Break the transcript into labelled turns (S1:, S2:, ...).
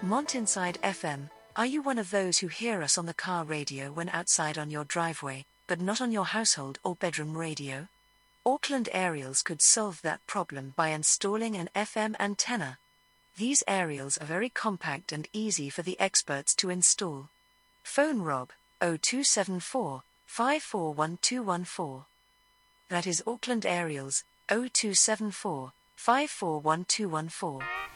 S1: Mountainside FM, are you one of those who hear us on the car radio when outside on your driveway, but not on your household or bedroom radio? Auckland Aerials could solve that problem by installing an FM antenna. These aerials are very compact and easy for the experts to install. Phone Rob 0274 541214. That is Auckland Aerials 0274 541214.